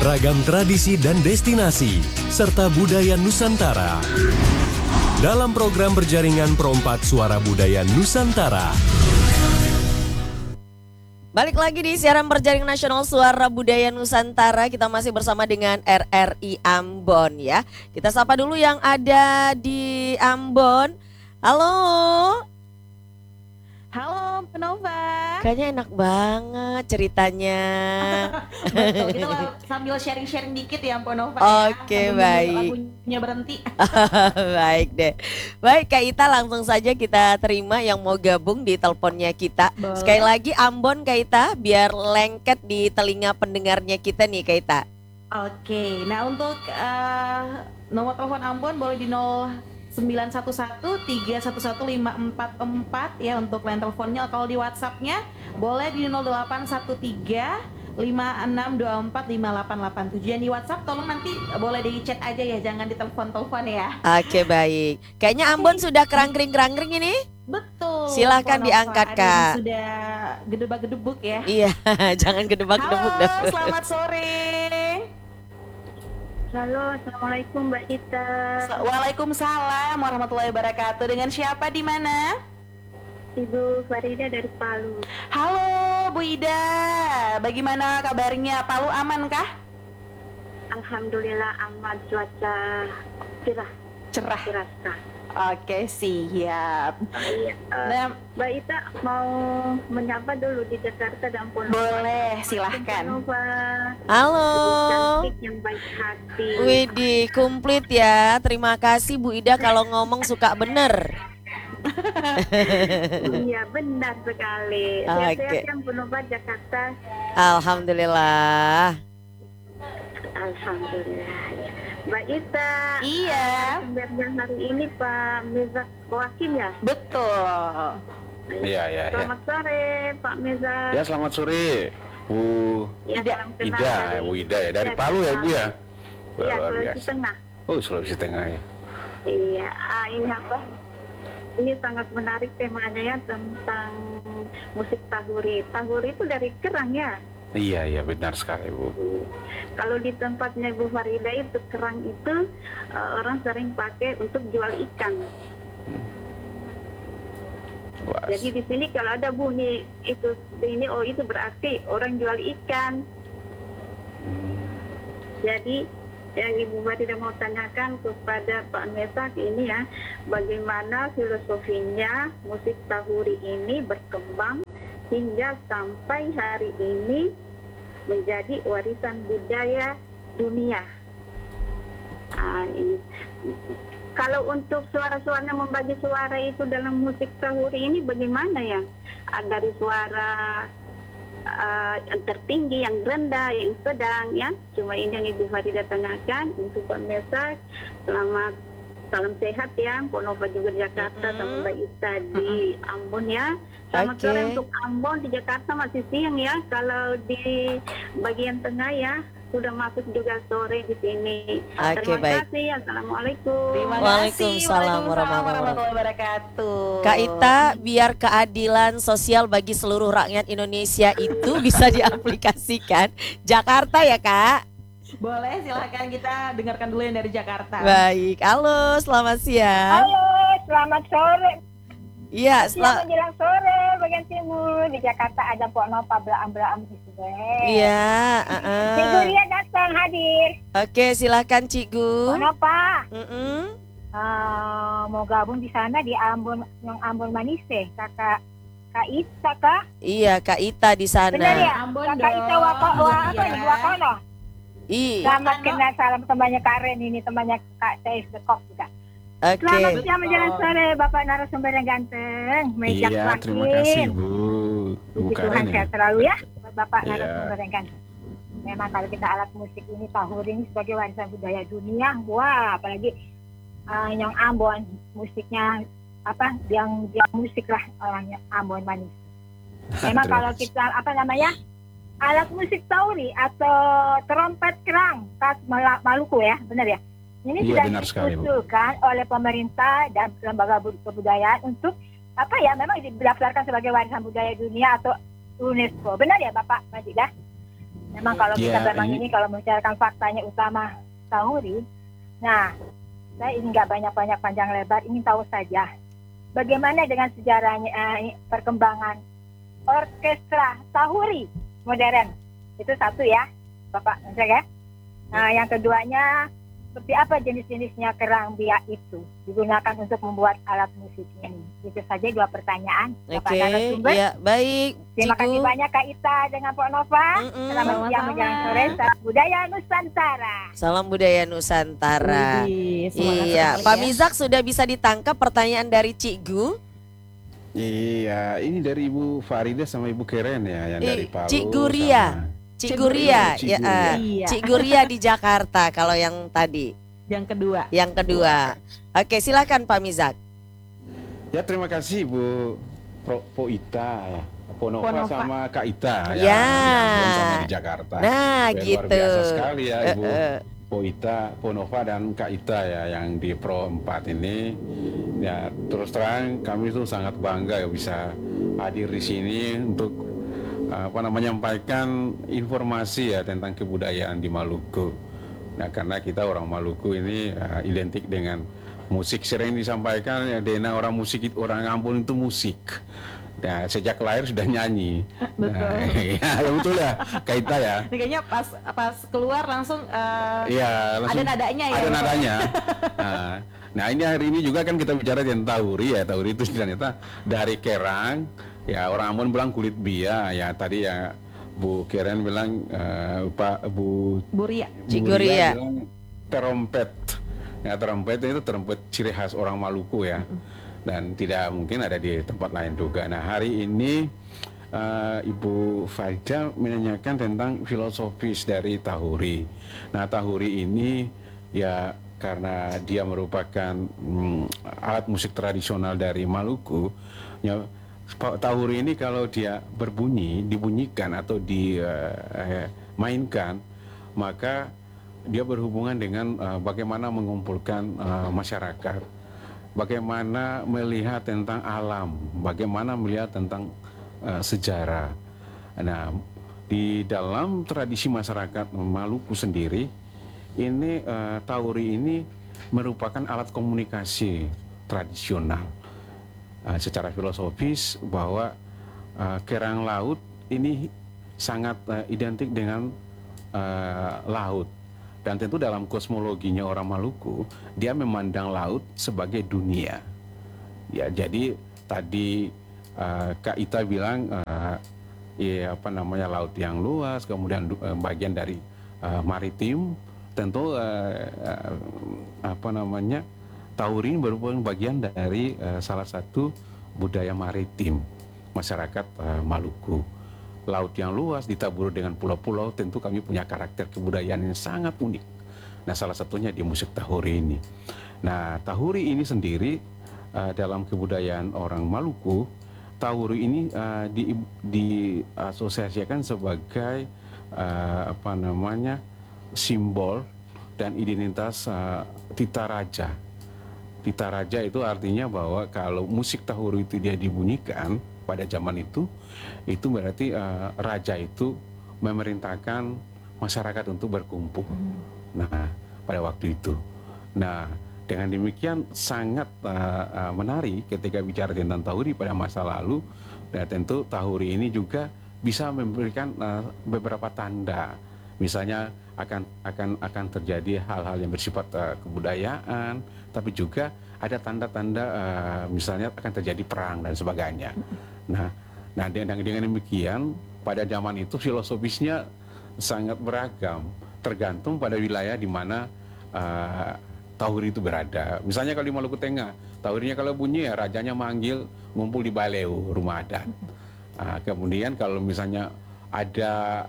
ragam tradisi dan destinasi, serta budaya Nusantara. Dalam program berjaringan Perompak Suara Budaya Nusantara. Balik lagi di siaran berjaring nasional Suara Budaya Nusantara. Kita masih bersama dengan RRI Ambon ya. Kita sapa dulu yang ada di Ambon. Halo. Halo, Nova. Kayaknya enak banget ceritanya. Betul, kita sambil sharing-sharing dikit ya, Nova. Oke, ya. baik. Lagunya berhenti. Baik deh. Baik, Kak Ita, langsung saja kita terima yang mau gabung di teleponnya kita. Boleh. Sekali lagi Ambon, Kak Ita, biar lengket di telinga pendengarnya kita nih, Kak Ita. Oke, nah untuk nomor telepon Ambon boleh di 0911-311-5444 ya untuk line teleponnya. Kalau di WhatsAppnya boleh di 0813-5624-5887. Yang di WhatsApp tolong nanti boleh di chat aja ya, jangan di telepon-telepon ya. Oke, baik. Kayaknya Ambon sudah kerangkring-kerangkring ini. Betul. Silahkan Nova. diangkat, Ada yang Kak. sudah gedebak-gedebuk ya. Iya, jangan gedebak-gedebuk. Halo, selamat sore. Halo, Assalamualaikum Mbak Ita. Waalaikumsalam warahmatullahi wabarakatuh. Dengan siapa di mana? Ibu Farida dari Palu. Halo Bu Ida, bagaimana kabarnya? Palu aman kah? Alhamdulillah aman, cuaca Cerah. cerah. Oke, siap. Iya. Nah, Mbak Ita mau menyapa dulu di Jakarta dan Pondok. boleh, silahkan. Nova. Halo. Cantik yang baik hati. Widih, komplit ya. Terima kasih Bu Ida kalau ngomong suka bener. Iya, benar sekali. Oke. Sehat-sehat yang Nova Jakarta. Alhamdulillah. Alhamdulillah. Mbak Ita. Iya. Sumbernya hari ini Pak Mezak Wakim ya. Betul. Iya. Selamat sore Pak Mezak. Ya, selamat sore, Bu Ya, salam kenal Ida, dari- Bu Ida ya, dari Ya, Palu ya, Bu ya? Iya, Luar Sulawesi biasa. Tengah. Oh, Sulawesi Tengah ya. Iya, ini apa? Ini sangat menarik temanya ya tentang musik tahuri. Tahuri itu dari kerang ya. Iya, benar sekali, Bu. Kalau di tempatnya Bu Farida itu kerang itu orang sering pakai untuk jual ikan. Wah, Jadi di sini kalau ada bunyi itu ini, oh itu berarti orang jual ikan. Jadi yang Ibu Farida mau tanyakan kepada Pak Mesak ini ya, bagaimana filosofinya musik tahuri ini berkembang hingga sampai hari ini menjadi warisan budaya dunia. Ini. Kalau untuk suara-suaranya membagi suara itu dalam musik tahuri ini bagaimana ya? Dari suara yang tertinggi, yang rendah, yang sedang ya. Cuma ini yang Ibu Farida tanyakan untuk Pak Mesak. Selamat salam sehat ya, Ponova juga di Jakarta, sama Mbak Ita di Ambon ya. Selamat Oke. sore untuk Ambon, di Jakarta masih siang ya. Kalau di bagian tengah ya sudah masuk juga sore di sini. Oke, Terima baik. kasih. Assalamualaikum. Terima kasih. Waalaikumsalam warahmatullahi wabarakatuh. Kak Ita, biar keadilan sosial bagi seluruh rakyat Indonesia itu bisa diaplikasikan. Jakarta ya, Kak? Boleh, silakan kita dengarkan dulu yang dari Jakarta. Baik. Halo, selamat siang. Halo, selamat sore. Iya, Siang menjelang sore bagian timur. Di Jakarta ada Pok Nova Belaam di sini. Iya, Cikgu Lia datang hadir. Oke, silakan Cikgu. Pok Nova mau gabung di sana di Ambon, yang Ambon Manise. Kak Ita kah? Iya, Kak Ita di sana. Benar ya? Ambon Kak dong. Ita Wakono. Iya. Selamat kenal, salam temannya Karen ini, temannya Kak Saif Dekok juga. Oke. Selamat siang menjelang sore Bapak narasumber yang ganteng. Mejak Iya, Wakim. terima kasih, Bu. Bu Puji Tuhan Karen ya. sehat selalu ya Bapak Iya. narasumber yang ganteng. Memang kalau kita alat musik ini tahun ini sebagai warisan budaya dunia, wah apalagi yang Ambon musiknya apa yang musik lah orangnya Ambon manis. Memang Terima kalau kasih. kita alat musik tauri atau trompet kerang khas Maluku ya, benar ya? Ini Iya, sudah benar sekali, Bu. diusulkan oleh pemerintah dan lembaga kebudayaan untuk apa ya? Memang didaftarkan sebagai warisan budaya dunia atau UNESCO. Benar ya Bapak Majidah? Memang kalau kita Ya, memang ini kalau membicarakan faktanya utama Tahuri, nah saya ingin nggak banyak-banyak panjang lebar, ingin tahu saja bagaimana dengan sejarahnya perkembangan orkestra Tahuri modern. Itu satu ya, Bapak ya. Nah, yang keduanya seperti apa jenis-jenisnya kerang biak itu digunakan untuk membuat alat musik ini? Itu saja 2 pertanyaan. Bapak Oke, narasumber. ya baik. Terima kasih Cigu. banyak Kak Ita dengan Pak Nova. Mm-mm. Selamat siang menjelang sore. Salam budaya Nusantara. Salam budaya Nusantara. Widih, semangat Iya, sekali Pak ya. Mizak sudah bisa ditangkap pertanyaan dari Cikgu. Iya, ini dari Ibu Farida sama Ibu Keren ya, yang dari Palu. Cik Guria. sama- Cik Guria, Cik ya, Guria. Iya. Cik Guria di Jakarta kalau yang tadi, Yang kedua. yang kedua. Oke, silakan Pak Mizak. Ya, terima kasih Bu Po Ita ya. Ponova Ponova. sama Kak Ita Ya. yang sama di Jakarta. Nah, Luar gitu. biasa sekali ya Ibu Eh. Po Ita, Ponova dan Kak Ita ya yang di Pro 4 ini. Ya, terus terang kami itu sangat bangga ya bisa hadir di sini untuk menyampaikan informasi ya tentang kebudayaan di Maluku. Nah, karena kita orang Maluku ini identik dengan musik, sering disampaikan ya Dena orang orang Ambon itu musik. Nah, sejak lahir sudah nyanyi. Betul. Nah, ya betul ya, Kaita ya. Ini kayaknya pas keluar langsung Iya, langsung ada nadanya ya. ada Bapak? nadanya. Nah, ini hari ini juga kan kita bicara tentang Tahuri ya. Tahuri itu ternyata dari kerang. Ya, orang Ambon bilang kulit bia. Ya, tadi ya Bu Keren bilang Pak Bu Buria. Cik Bu Ria Guria. bilang terompet. Ya, terompet itu terompet ciri khas orang Maluku ya. Dan tidak mungkin ada di tempat lain juga. Nah, hari ini Ibu Farida menanyakan tentang filosofis dari Tahuri. Nah, Tahuri ini ya karena dia merupakan alat musik tradisional dari Maluku. Ya, Tahuri ini kalau dia dibunyikan atau dimainkan, maka dia berhubungan dengan bagaimana mengumpulkan masyarakat, bagaimana melihat tentang alam, bagaimana melihat tentang sejarah. Nah, di dalam tradisi masyarakat Maluku sendiri, ini Tahuri ini merupakan alat komunikasi tradisional. Secara filosofis bahwa kerang laut ini sangat identik dengan laut. Dan tentu dalam kosmologinya orang Maluku, dia memandang laut sebagai dunia. Ya, jadi tadi Kak Ita bilang laut yang luas, kemudian bagian dari maritim, tentu Tahuri merupakan bagian dari salah satu budaya maritim masyarakat Maluku. Laut yang luas ditabur dengan pulau-pulau, tentu kami punya karakter kebudayaan yang sangat unik. Nah, salah satunya di musik Tahuri ini. Nah, Tahuri ini sendiri dalam kebudayaan orang Maluku, Tahuri ini diasosiasikan sebagai simbol dan identitas Tita Raja. Tita Raja itu artinya bahwa kalau musik Tahuri itu dia dibunyikan pada zaman itu berarti raja itu memerintahkan masyarakat untuk berkumpul. Nah, pada waktu itu. Nah, dengan demikian sangat menarik ketika bicara tentang Tahuri pada masa lalu. Dan tentu Tahuri ini juga bisa memberikan beberapa tanda. Misalnya akan terjadi hal-hal yang bersifat kebudayaan, tapi juga ada tanda-tanda misalnya akan terjadi perang dan sebagainya. Nah dengan demikian pada zaman itu filosofisnya sangat beragam, tergantung pada wilayah di mana Tahuri itu berada. Misalnya kalau di Maluku Tengah, Tahurinya kalau bunyi ya rajanya manggil ngumpul di Baleu, rumah adat. Kemudian kalau misalnya ada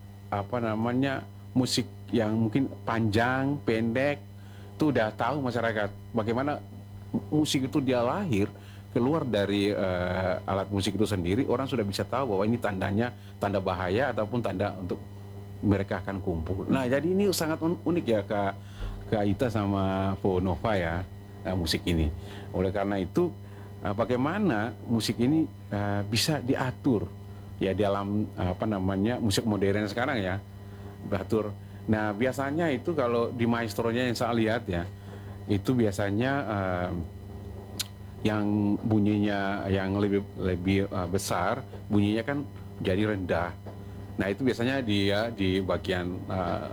musik yang mungkin panjang, pendek, itu udah tahu masyarakat bagaimana musik itu dia lahir keluar dari alat musik itu sendiri. Orang sudah bisa tahu bahwa ini tandanya tanda bahaya ataupun tanda untuk mereka akan kumpul. Nah, jadi ini sangat unik ya Kak Ita sama Po Nova ya, musik ini. Oleh karena itu bagaimana musik ini bisa diatur ya dalam musik modern sekarang ya. Batur. Nah, biasanya itu kalau di maestronya yang saya lihat ya, itu biasanya yang bunyinya yang lebih besar, bunyinya kan jadi rendah. Nah, itu biasanya dia di bagian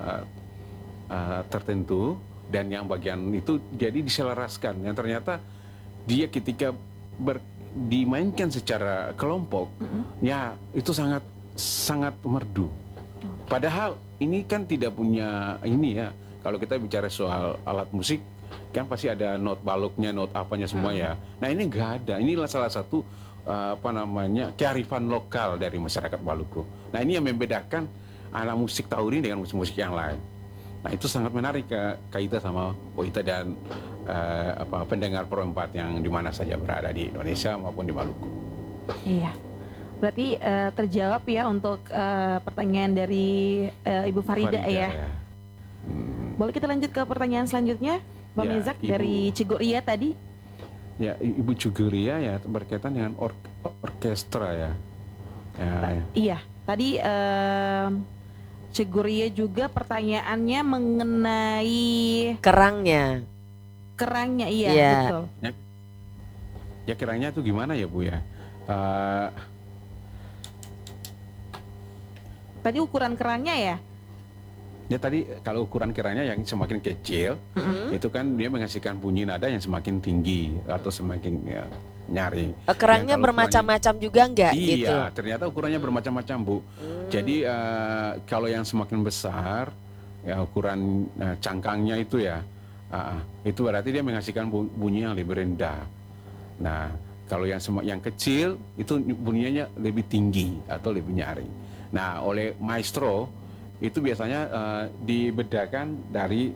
tertentu, dan yang bagian itu jadi diselaraskan. Yang ternyata dia ketika dimainkan secara kelompok, ya itu sangat sangat merdu. Padahal ini kan tidak punya ini ya. Kalau kita bicara soal alat musik, kan pasti ada not baloknya, not apanya semua ya. Nah, ini nggak ada. Inilah salah satu kearifan lokal dari masyarakat Maluku. Nah, ini yang membedakan alat musik Tahuri dengan musik-musik yang lain. Nah, itu sangat menarik kaitan sama Oita dan pendengar Pro 4 yang di mana saja berada di Indonesia maupun di Maluku. Iya. Berarti terjawab ya untuk pertanyaan dari Ibu Farida ya. Boleh kita lanjut ke pertanyaan selanjutnya, Bang Ya, Mizak Ibu. dari Ciguria tadi. Ya, Ibu Cuguria ya berkaitan dengan orkestra ya. Ya. Iya, tadi Ciguria juga pertanyaannya mengenai Kerangnya. kerangnya, iya, Iya. betul. Ya, kiranya itu gimana ya Bu ya? Tadi ukuran kerangnya ya? Ya tadi kalau ukuran kiranya yang semakin kecil, itu kan dia menghasilkan bunyi nada yang semakin tinggi atau semakin ya, nyaring. Kerangnya Yang kalau bermacam-macam juga enggak Iya, gitu? ternyata ukurannya bermacam-macam Bu. Jadi kalau yang semakin besar, ya ukuran cangkangnya itu ya, itu berarti dia menghasilkan bunyi yang lebih rendah. Nah, kalau yang kecil itu bunyinya lebih tinggi atau lebih nyaring. Nah, oleh maestro itu biasanya dibedakan dari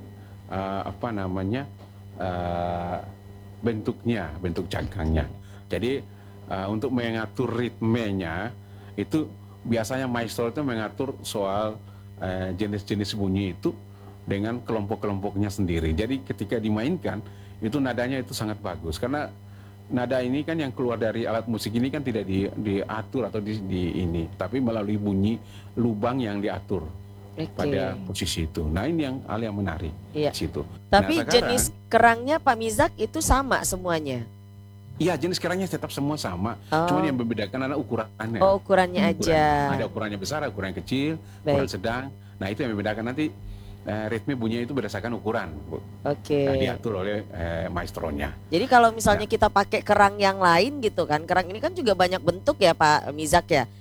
bentuknya, bentuk cangkangnya. Jadi untuk mengatur ritmenya itu biasanya maestro itu mengatur soal jenis-jenis bunyi itu dengan kelompok-kelompoknya sendiri. Jadi ketika dimainkan itu nadanya itu sangat bagus karena nada ini kan yang keluar dari alat musik ini kan tidak diatur atau ini, tapi melalui bunyi lubang yang diatur pada posisi itu. Nah, ini yang hal yang menarik Iya. di situ. Tapi Nah, sekarang- jenis kerangnya Pak Mizak itu sama semuanya? Iya, jenis kerangnya tetap semua sama, cuman yang membedakan adalah ukurannya. Oh, ukurannya aja. Ada ukurannya besar, ukuran kecil, ukuran Baik. sedang. Nah, itu yang membedakan nanti ritme bunyinya itu berdasarkan ukuran, Bu. Oke. Nah, diatur oleh maestronya. Jadi kalau misalnya kita pakai kerang yang lain gitu kan, kerang ini kan juga banyak bentuk ya Pak Mizak ya.